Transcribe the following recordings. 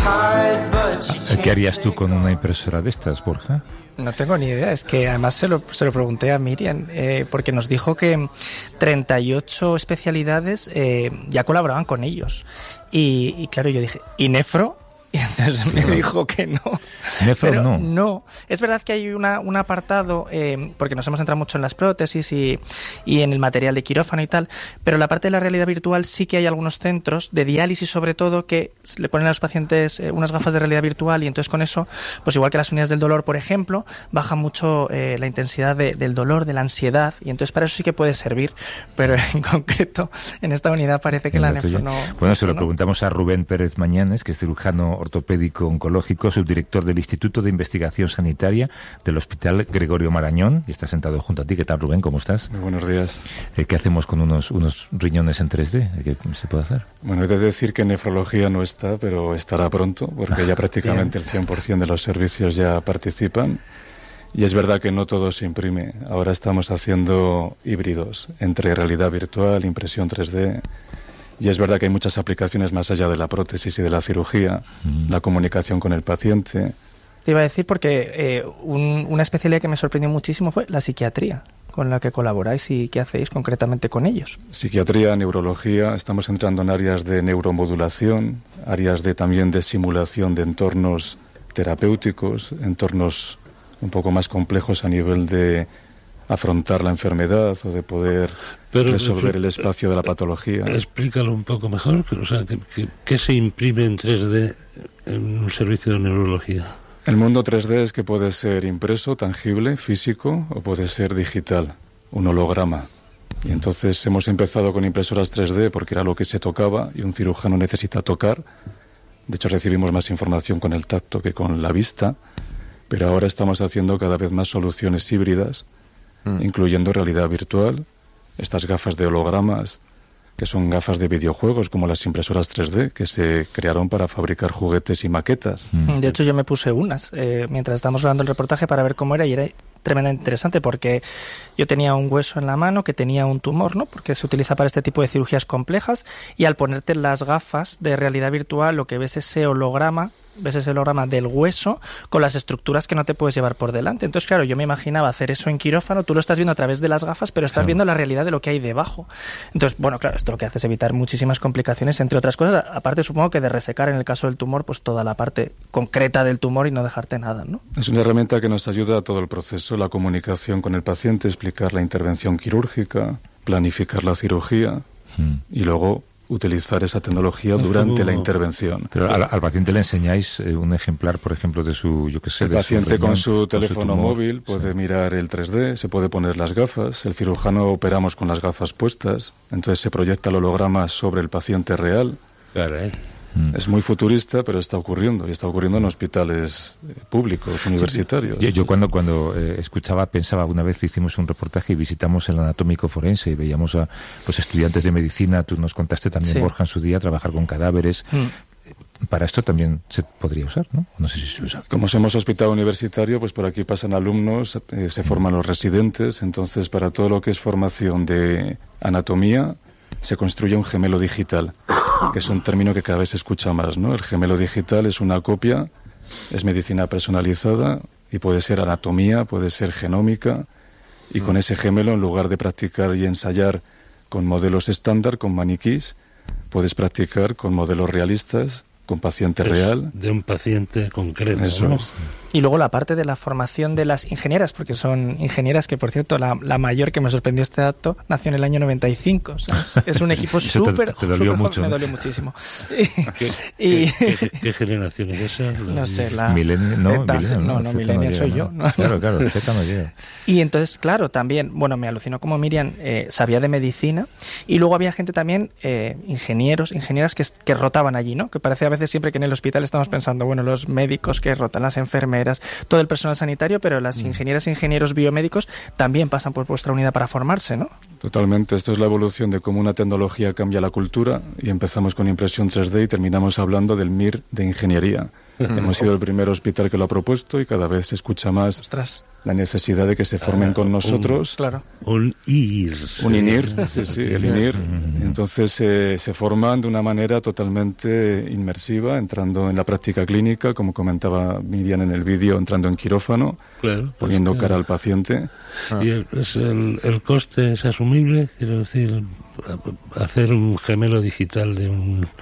¿Qué harías tú con una impresora de estas, Borja? No tengo ni idea, es que además se lo pregunté a Miriam, porque nos dijo que 38 especialidades ya colaboraban con ellos. Y claro, yo dije, ¿y Nefro? Y entonces me dijo que no. Nefro pero no. No. Es verdad que hay un apartado, porque nos hemos centrado mucho en las prótesis y en el material de quirófano y tal, pero la parte de la realidad virtual sí que hay algunos centros de diálisis sobre todo que le ponen a los pacientes unas gafas de realidad virtual y entonces con eso, pues igual que las unidades del dolor, por ejemplo, baja mucho la intensidad del dolor, de la ansiedad, y entonces para eso sí que puede servir, pero en concreto en esta unidad parece que la Nefro no... Bueno, se lo preguntamos a Rubén Pérez Mañanes, que es cirujano ortopédico oncológico, subdirector del Instituto de Investigación Sanitaria del Hospital Gregorio Marañón, y está sentado junto a ti. ¿Qué tal, Rubén? ¿Cómo estás? Muy buenos días. ¿Qué hacemos con unos riñones en 3D? ¿Qué se puede hacer? Bueno, he de decir que nefrología no está, pero estará pronto, porque ya prácticamente el 100% de los servicios ya participan. Y es verdad que no todo se imprime. Ahora estamos haciendo híbridos entre realidad virtual, impresión 3D... Y es verdad que hay muchas aplicaciones más allá de la prótesis y de la cirugía, la comunicación con el paciente. Te iba a decir porque una especialidad que me sorprendió muchísimo fue la psiquiatría, con la que colaboráis y qué hacéis concretamente con ellos. Psiquiatría, neurología, estamos entrando en áreas de neuromodulación, áreas también de simulación de entornos terapéuticos, entornos un poco más complejos a nivel de afrontar la enfermedad o de poder resolver el espacio de la patología. Explícalo un poco mejor, o sea, ¿qué se imprime en 3D en un servicio de neurología? El mundo 3D es que puede ser impreso, tangible, físico, o puede ser digital, un holograma. Y entonces hemos empezado con impresoras 3D porque era lo que se tocaba y un cirujano necesita tocar. De hecho, recibimos más información con el tacto que con la vista, pero ahora estamos haciendo cada vez más soluciones híbridas, incluyendo realidad virtual, estas gafas de hologramas, que son gafas de videojuegos, como las impresoras 3D, que se crearon para fabricar juguetes y maquetas. De hecho, yo me puse unas mientras estábamos grabando el reportaje para ver cómo era, y era tremendamente interesante porque yo tenía un hueso en la mano que tenía un tumor, ¿no? Porque se utiliza para este tipo de cirugías complejas, y al ponerte las gafas de realidad virtual lo que ves es ese holograma del hueso con las estructuras que no te puedes llevar por delante. Entonces, claro, yo me imaginaba hacer eso en quirófano, tú lo estás viendo a través de las gafas, pero estás viendo la realidad de lo que hay debajo. Entonces, bueno, claro, esto lo que hace es evitar muchísimas complicaciones, entre otras cosas, aparte supongo que de resecar en el caso del tumor, pues toda la parte concreta del tumor y no dejarte nada, ¿no? Es una herramienta que nos ayuda a todo el proceso, la comunicación con el paciente, explicar la intervención quirúrgica, planificar la cirugía y luego utilizar esa tecnología durante la intervención. Pero al paciente le enseñáis un ejemplar, por ejemplo, de su, yo qué sé, el de paciente su riñón, con su teléfono móvil puede sí. mirar el 3D, se puede poner las gafas, el cirujano operamos con las gafas puestas, entonces se proyecta el holograma sobre el paciente real. Claro, Es muy futurista, pero está ocurriendo, y está ocurriendo en hospitales públicos, universitarios. Yo cuando escuchaba, pensaba, una vez hicimos un reportaje y visitamos el anatómico forense y veíamos a los estudiantes de medicina, tú nos contaste también, Borja, en su día, trabajar con cadáveres. Para esto también se podría usar, ¿no? No sé si se usa. Como somos hospital universitario, pues por aquí pasan alumnos, se forman los residentes, entonces para todo lo que es formación de anatomía se construye un gemelo digital, que es un término que cada vez se escucha más, ¿no? El gemelo digital es una copia, es medicina personalizada y puede ser anatomía, puede ser genómica, y con ese gemelo, en lugar de practicar y ensayar con modelos estándar, con maniquís, puedes practicar con modelos realistas, con paciente real. De un paciente concreto. Eso ¿no? es. Y luego la parte de la formación de las ingenieras, porque son ingenieras que, por cierto, la mayor, que me sorprendió este dato, nació en el año 95. O sea, es un equipo súper... Te dolió mucho. Me dolió muchísimo. ¿Qué generación es esa? No sé, la... Millennial soy yo. ¿no? Claro, Z no llega. Y entonces, claro, también, bueno, me alucinó como Miriam sabía de medicina, y luego había gente también, ingenieras que rotaban allí, ¿no? Que parece a veces siempre que en el hospital estamos pensando, bueno, los médicos que rotan, las enfermeras, todo el personal sanitario, pero las ingenieras e ingenieros biomédicos también pasan por vuestra unidad para formarse, ¿no? Totalmente. Esto es la evolución de cómo una tecnología cambia la cultura, y empezamos con impresión 3D y terminamos hablando del MIR de ingeniería. Hemos sido el primer hospital que lo ha propuesto y cada vez se escucha más la necesidad de que se formen con nosotros. Un INIR. Un INIR, sí, el INIR. Entonces se forman de una manera totalmente inmersiva, entrando en la práctica clínica, como comentaba Miriam en el vídeo, entrando en quirófano, poniendo cara al paciente. ¿Y el coste es asumible? Quiero decir, hacer un gemelo digital de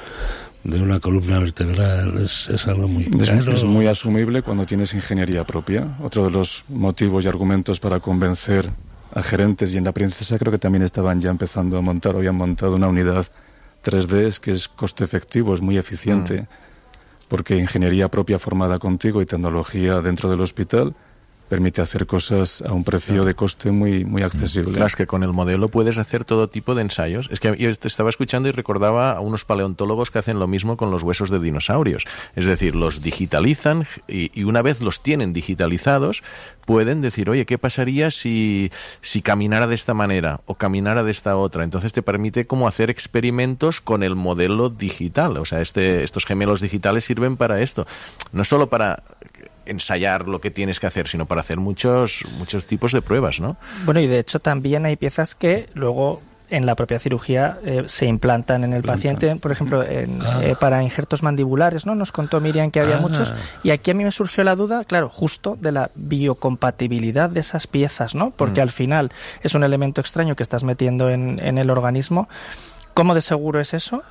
una columna vertebral es algo muy caro. Es muy asumible cuando tienes ingeniería propia. Otro de los motivos y argumentos para convencer a gerentes, y en La Princesa creo que también estaban ya empezando a montar o habían montado una unidad 3D, es que es coste efectivo, es muy eficiente, porque ingeniería propia formada contigo y tecnología dentro del hospital permite hacer cosas a un precio de coste muy, muy accesible. Claro, es que con el modelo puedes hacer todo tipo de ensayos. Es que yo te estaba escuchando y recordaba a unos paleontólogos que hacen lo mismo con los huesos de dinosaurios. Es decir, los digitalizan y una vez los tienen digitalizados, pueden decir, oye, ¿qué pasaría si caminara de esta manera o caminara de esta otra? Entonces te permite como hacer experimentos con el modelo digital. O sea, estos gemelos digitales sirven para esto. No solo para ensayar lo que tienes que hacer, sino para hacer muchos tipos de pruebas, ¿no? Bueno, y de hecho también hay piezas que luego en la propia cirugía se implantan en el paciente, por ejemplo, para injertos mandibulares, ¿no? Nos contó Miriam que había muchos, y aquí a mí me surgió la duda, claro, justo de la biocompatibilidad de esas piezas, ¿no? Porque al final es un elemento extraño que estás metiendo en el organismo. ¿Cómo de seguro es eso?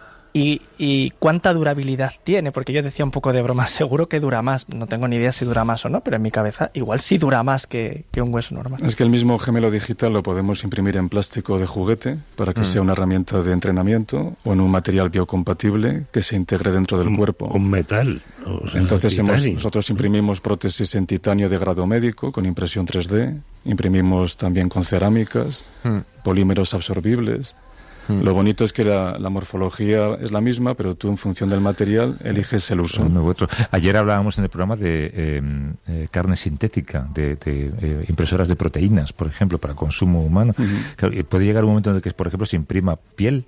¿Y cuánta durabilidad tiene? Porque yo decía un poco de broma, seguro que dura más. No tengo ni idea si dura más o no, pero en mi cabeza igual sí dura más que un hueso normal. Es que el mismo gemelo digital lo podemos imprimir en plástico de juguete para que sea una herramienta de entrenamiento, o en un material biocompatible que se integre dentro del cuerpo. Un metal. O sea, entonces nosotros imprimimos prótesis en titanio de grado médico con impresión 3D, imprimimos también con cerámicas, polímeros absorbibles. Lo bonito es que la morfología es la misma, pero tú en función del material eliges el uso. Ayer hablábamos en el programa de carne sintética, de impresoras de proteínas, por ejemplo, para consumo humano. ¿Puede llegar un momento en el que, por ejemplo, se imprima piel?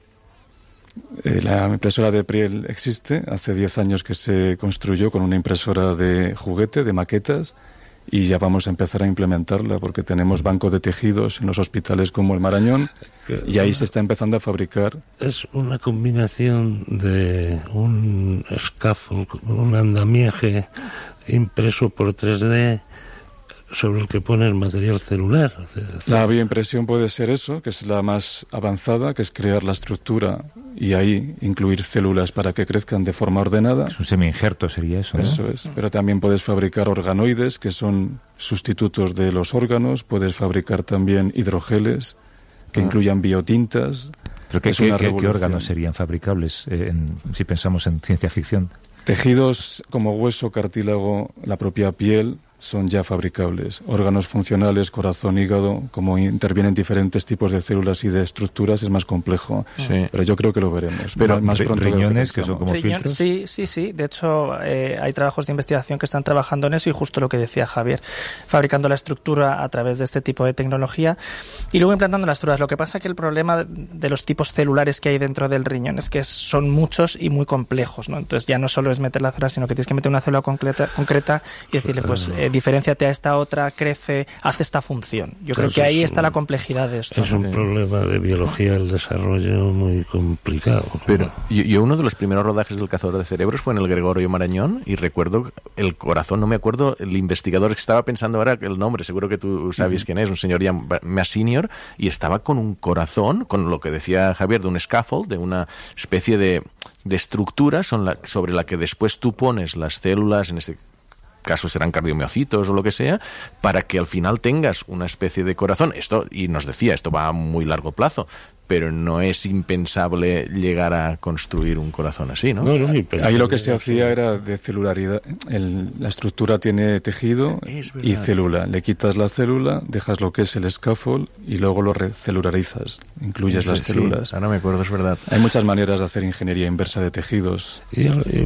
La impresora de piel existe. Hace 10 años que se construyó con una impresora de juguete, de maquetas, y ya vamos a empezar a implementarla porque tenemos bancos de tejidos en los hospitales como el Marañón y ahí se está empezando a fabricar. Es una combinación de un scaffold, un andamiaje impreso por 3D sobre el que pones material celular. La bioimpresión puede ser eso, que es la más avanzada, que es crear la estructura y ahí incluir células para que crezcan de forma ordenada. Es un semi-injerto, sería eso, ¿no? Eso es. Pero también puedes fabricar organoides, que son sustitutos de los órganos. Puedes fabricar también hidrogeles, que incluyan biotintas. ¿Pero qué órganos serían fabricables si pensamos en ciencia ficción? Tejidos como hueso, cartílago, la propia piel son ya fabricables. Órganos funcionales, corazón, hígado, como intervienen diferentes tipos de células y de estructuras, es más complejo. Sí. Pero yo creo que lo veremos. Pero más pronto riñones, que son como filtros. Sí. De hecho, hay trabajos de investigación que están trabajando en eso y justo lo que decía Javier, fabricando la estructura a través de este tipo de tecnología y luego implantando las estructuras. Lo que pasa es que el problema de los tipos celulares que hay dentro del riñón es que son muchos y muy complejos, ¿no? Entonces ya no solo es meter la célula, sino que tienes que meter una célula concreta y decirle, pues diferénciate a esta otra, crece, hace esta función. Yo creo que ahí está la complejidad de esto. Es un problema de biología del desarrollo muy complicado. Pero yo uno de los primeros rodajes del Cazador de Cerebros fue en el Gregorio Marañón y recuerdo el corazón, no me acuerdo, el investigador que estaba pensando ahora el nombre, seguro que tú sabes quién es, un señor ya más senior, y estaba con un corazón, con lo que decía Javier, de un scaffold, de una especie de estructura sobre la que después tú pones las células, en este caso serán cardiomiocitos o lo que sea, para que al final tengas una especie de corazón. Y nos decía, esto va a muy largo plazo, pero no es impensable llegar a construir un corazón así, ¿no? Ahí lo que se hacía era de celularidad. La estructura tiene tejido y célula. Le quitas la célula, dejas lo que es el scaffold y luego lo recelularizas. Incluyes las células. Ahora me acuerdo, es verdad. Hay muchas maneras de hacer ingeniería inversa de tejidos. Y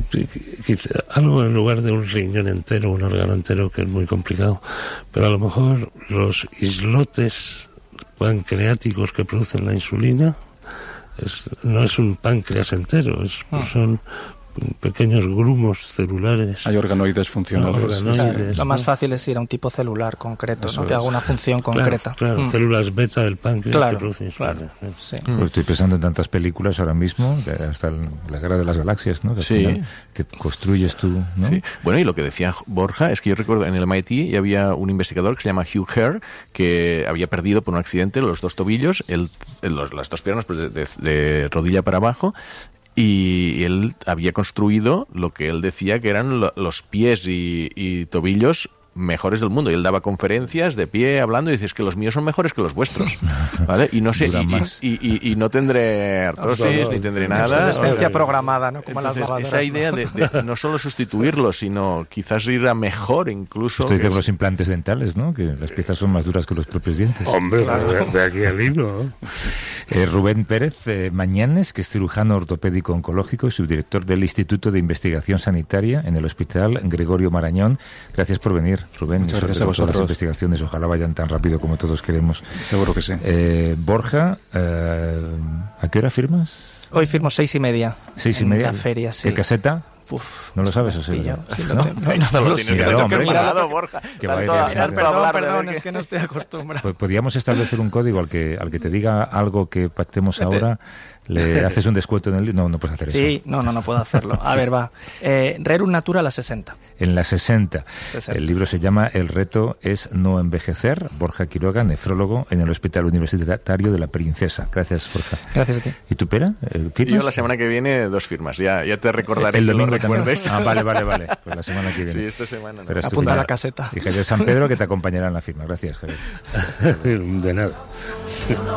algo en lugar de un riñón entero, un órgano entero, que es muy complicado, pero a lo mejor los islotes pancreáticos que producen la insulina no es un páncreas entero, son pequeños grumos celulares. Hay organoides funcionales. Claro, lo más fácil es ir a un tipo celular concreto, ¿no? Que haga una función concreta. Claro, células beta del páncreas. Claro. Sí. Pues estoy pensando en tantas películas ahora mismo, hasta la Guerra de las Galaxias, ¿no? Que al final te construyes tú, ¿no? Sí. Bueno, y lo que decía Borja es que yo recuerdo en el MIT había un investigador que se llama Hugh Hare, que había perdido por un accidente los dos tobillos, las dos piernas pues, de rodilla para abajo, y él había construido lo que él decía que eran los pies y tobillos mejores del mundo, y él daba conferencias de pie hablando y dice, es que los míos son mejores que los vuestros, ¿vale? Y no sé, y no tendré artrosis ni tendré nada. Obsolescencia programada, ¿no? Como entonces, las lavadoras, esa idea de no solo sustituirlo, sino quizás ir a mejor incluso. Esto dice con los implantes dentales, ¿no? Que las piezas son más duras que los propios dientes. Hombre, de aquí al hilo, ¿no? Rubén Pérez Mañanes, que es cirujano ortopédico oncológico y subdirector del Instituto de Investigación Sanitaria en el Hospital Gregorio Marañón. Gracias por venir, Rubén. Muchas gracias a vosotros. Las investigaciones ojalá vayan tan rápido como todos queremos. Seguro que sí. Borja, ¿a qué hora firmas? Hoy firmo 6:30. 6:30. En la feria, sí. ¿Qué caseta? Uf, ¿No lo sabes? Sí, ¿no? No lo tienes que hombre, mirado, Borja. Que va a ir a Perdón, es que no estoy acostumbrado. Pues podríamos establecer un código al que te diga algo que pactemos ahora, le haces un descuento en el... No puedes hacer eso. Sí, no puedo hacerlo. A ver, va. Rerum Natura a la 60. En la 60. El libro se llama El reto es no envejecer. Borja Quiroga, nefrólogo en el Hospital Universitario de la Princesa. Gracias, Borja. Gracias a ti. ¿Y tú, Pera? ¿Firmas? Yo la semana que viene 2 firmas. Ya te recordaré. El domingo que lo recuerdes. Vale. Pues la semana que viene. Sí, esta semana. No. Pero Apunta a la caseta. Y Javier San Pedro, que te acompañará en la firma. Gracias, Javier. De nada.